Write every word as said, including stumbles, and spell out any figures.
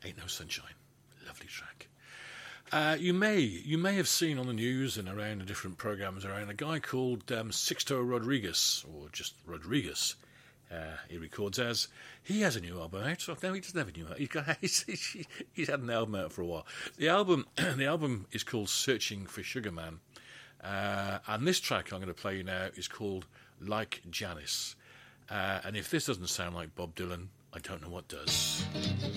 Ain't No Sunshine. Lovely track. Uh, you may you may have seen on the news and around the different programs around a guy called um, Sixto Rodriguez, or just Rodriguez. Uh, he records as. He has a new album out. Oh, no, he doesn't have a new album. He's, got, he's, he's had an album out for a while. The album the album is called Searching for Sugar Man. Uh, and this track I'm going to play you now is called Like Janice. Uh, and if this doesn't sound like Bob Dylan, I don't know what does.